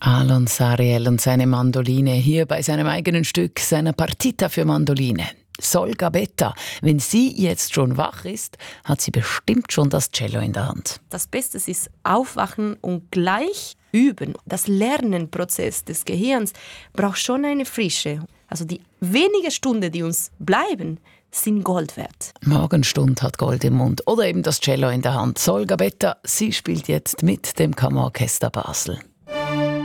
Alon Sariel und seine Mandoline hier bei seinem eigenen Stück, seiner Partita für Mandoline. Sol Gabetta, wenn sie jetzt schon wach ist, hat sie bestimmt schon das Cello in der Hand. Das Beste ist aufwachen und gleich üben. Das Lernenprozess des Gehirns braucht schon eine Frische. Also die wenigen Stunden, die uns bleiben, sind Gold wert. Morgenstund hat Gold im Mund oder eben das Cello in der Hand. Sol Gabetta, sie spielt jetzt mit dem Kammerorchester Basel.